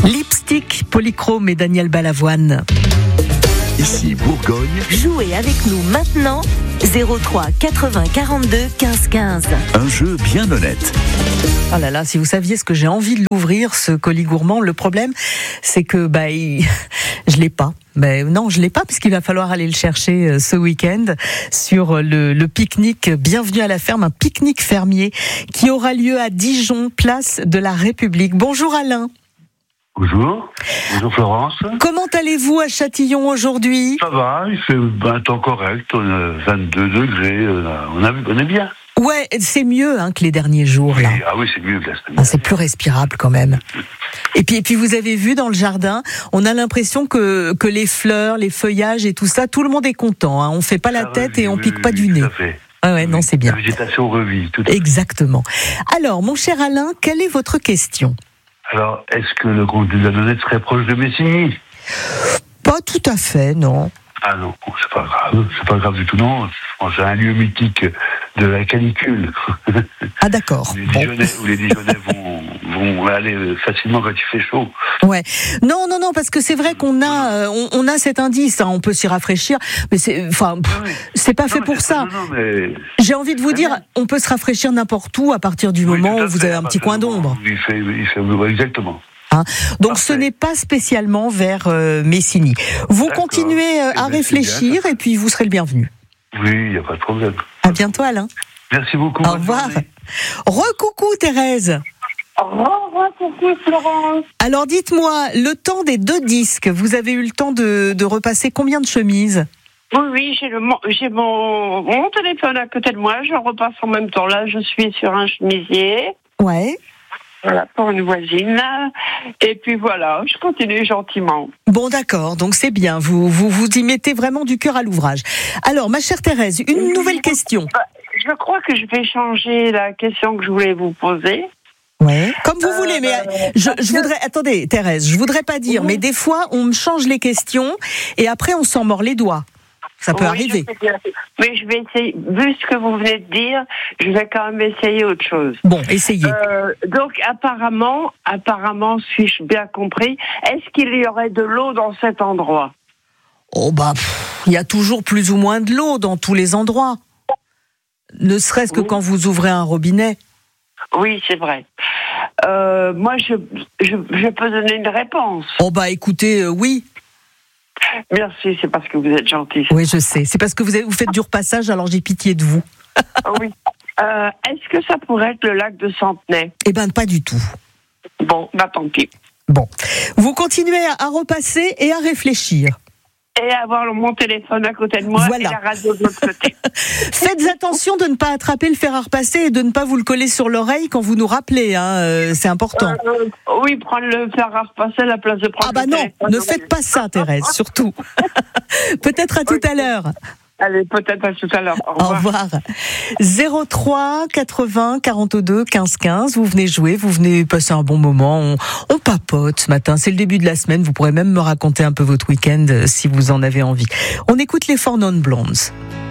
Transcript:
Lipstick, Polychrome et Daniel Balavoine. Ici Bourgogne. Jouez avec nous maintenant 03 80 42 15 15. Un jeu bien honnête. Oh là là, si vous saviez ce que j'ai envie de l'ouvrir, ce colis gourmand, le problème, c'est que je l'ai pas. Non, je l'ai pas puisqu'il va falloir aller le chercher ce week-end sur le pique-nique Bienvenue à la ferme, un pique-nique fermier qui aura lieu à Dijon, place de la République. Bonjour Alain. Bonjour. Bonjour Florence. Comment allez-vous à Châtillon aujourd'hui ? Ça va, il fait un temps correct, on a 22 degrés, on est bien. Ouais, c'est mieux que les derniers jours là. Ah oui, c'est mieux que la semaine. C'est plus respirable quand même. Et puis vous avez vu dans le jardin, on a l'impression que les fleurs, les feuillages et tout ça, tout le monde est content. On fait pas la tête et on pique pas du nez. Tout à fait. Ah ouais, non, c'est bien. La végétation revit. Tout à fait. Exactement. Alors, mon cher Alain, quelle est votre question ? Alors, est-ce que le groupe des Annonnettes serait proche de Messigny ? Pas tout à fait, non. Ah non, c'est pas grave du tout, non. C'est un lieu mythique de la canicule. Ah d'accord. Où les Dijonnais vont aller facilement quand il fait chaud. Ouais. Non, parce que c'est vrai qu'on a, on a cet indice, on peut s'y rafraîchir, mais c'est pas fait pour ça. Mais... J'ai envie de vous dire, on peut se rafraîchir n'importe où à partir du moment où vous avez un petit coin d'ombre. Il fait exactement. Donc Parfait. ce n'est pas spécialement vers Messigny. Vous continuez à réfléchir et puis vous serez le bienvenu. Oui, il n'y a pas de problème. À bientôt Alain. Merci beaucoup. Au revoir. Recoucou Thérèse. Au revoir, coucou Florence. Alors dites-moi, le temps des 2 disques, vous avez eu le temps de repasser combien de chemises ? Oui, j'ai mon téléphone à côté de moi, je repasse en même temps. Là, je suis sur un chemisier. Ouais. Voilà, pour une voisine. Et puis voilà, je continue gentiment. Bon, d'accord, donc c'est bien, vous y mettez vraiment du cœur à l'ouvrage. Alors, ma chère Thérèse, une nouvelle question. Je crois que je vais changer la question que je voulais vous poser. Ouais, comme vous voulez, mais je voudrais... Attendez, Thérèse, je voudrais pas dire, mais des fois, on me change les questions et après, on s'en mord les doigts. Ça peut arriver. Mais je vais essayer, vu ce que vous venez de dire, je vais quand même essayer autre chose. Bon, essayez. Donc, apparemment, suis-je bien compris, est-ce qu'il y aurait de l'eau dans cet endroit ? Oh il y a toujours plus ou moins de l'eau dans tous les endroits. Ne serait-ce que quand vous ouvrez un robinet. Oui, c'est vrai. Moi, je peux donner une réponse. Oh écoutez, oui. Merci, c'est parce que vous êtes gentil. Oui, je sais. C'est parce que vous faites du repassage, alors j'ai pitié de vous. Oui. Est-ce que ça pourrait être le lac de Centenay ? Eh pas du tout. Bon, tant pis. Bon. Vous continuez à repasser et à réfléchir. Et avoir mon téléphone à côté de moi et la radio de l'autre côté. Faites attention de ne pas attraper le fer à repasser et de ne pas vous le coller sur l'oreille quand vous nous rappelez, c'est important. Oui, prendre le fer à repasser à la place de prendre le téléphone. Ah non, ne faites pas ça Thérèse, surtout. Peut-être à tout à l'heure. Allez, peut-être à tout à l'heure. Au revoir. 03 80 42 15 15. Vous venez jouer, vous venez passer un bon moment. On papote ce matin. C'est le début de la semaine. Vous pourrez même me raconter un peu votre week-end si vous en avez envie. On écoute les Four Non Blondes.